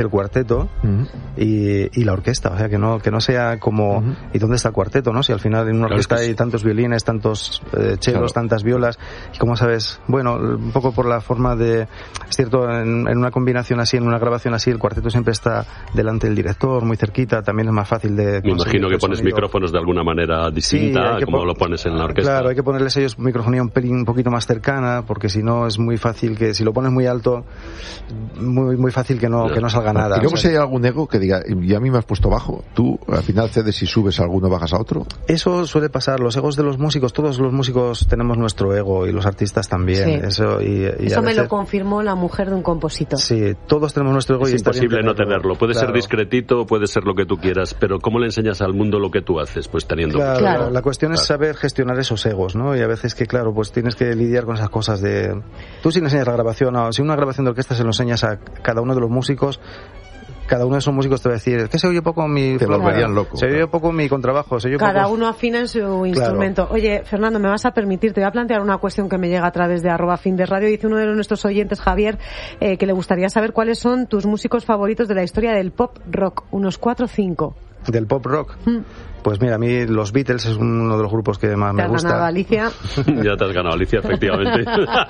el cuarteto y la orquesta, o sea, que no sea como ¿y dónde está el cuarteto, no? Si al final en una orquesta hay tantos violines, tantos chelos, tantas violas, y como sabes, bueno, un poco por la forma de, es cierto, en una combinación así, en una grabación así, el cuarteto siempre está delante del director, muy cerquita, también es más fácil de... Me imagino que pones micrófonos de alguna manera distinta, sí, como lo pones en la orquesta. Claro, hay que ponerles ellos microfonía un poquito más cercana, porque si no es muy fácil que, si lo pones muy alto, muy fácil que no salga nada. Y luego, si hay algún ego que diga, y a mí me has puesto bajo, tú al final cedes y subes a alguno, bajas a otro. Eso suele pasar, los egos de los músicos, todos los músicos tenemos nuestro ego y los artistas también. Sí. Eso me lo confirmó la mujer de un compositor. Sí, todos tenemos nuestro ego. Es y imposible no tenerlo. Puede ser discretito, puede ser lo que tú quieras, pero ¿cómo le enseñas al mundo lo que tú haces? Pues teniendo... Claro. La cuestión es saber gestionar esos egos, ¿no? Y a veces que, claro, pues tienes que lidiar con esas cosas de... Tú si le enseñas la grabación, si una grabación de orquesta se lo enseñas a cada uno de los músicos, cada uno de esos músicos te va a decir, que se oye poco mi... Te volverían loco. Se oye poco mi contrabajo. Cada uno afina en su instrumento. Oye, Fernando, me vas a permitir, te voy a plantear una cuestión que me llega a través de @finderradio. Dice uno de nuestros oyentes, Javier, que le gustaría saber cuáles son tus músicos favoritos de la historia del pop rock. Unos 4 o 5. ¿Del pop rock? Pues mira, a mí los Beatles es uno de los grupos que más me gusta. ¿Te has ganado, Alicia? Ya te has ganado, Alicia, efectivamente.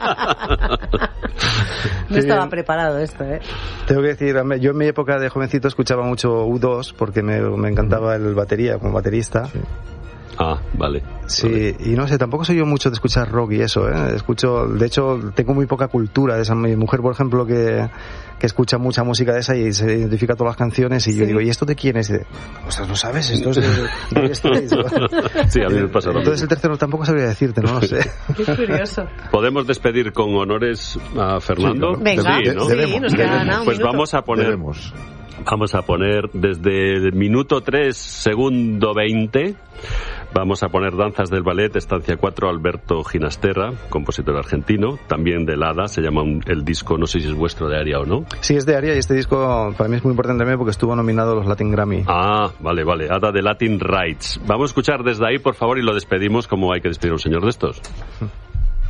No estaba preparado esto, ¿eh? Tengo que decir, yo en mi época de jovencito escuchaba mucho U2 porque me encantaba el batería, como baterista. Sí. Ah, vale. Sí, vale. Y no sé, tampoco soy yo mucho de escuchar rock y eso, ¿eh? De hecho, tengo muy poca cultura de esa. Mi mujer, por ejemplo, que escucha mucha música de esa y se identifica todas las canciones y yo digo, ¿y esto de quién es? Y ostras, ¿no sabes? Esto es de Sí, a mí me pasa lo mismo. Entonces el tercero tampoco sabría decirte, no lo sé. Qué curioso. ¿Podemos despedir con honores a Fernando? Sí, venga, ¿no? sí, nos queda nada, un pues minuto. Vamos a poner desde el minuto 3, segundo 20, vamos a poner Danzas del Ballet, Estancia 4, Alberto Ginasterra, compositor argentino, también del ADA, se llama el disco, no sé si es vuestro, de Aria o no. Sí, es de Aria y este disco para mí es muy importante también porque estuvo nominado a los Latin Grammy. Ah, vale, ADA de Latin Rights. Vamos a escuchar desde ahí, por favor, y lo despedimos como hay que despedir a un señor de estos.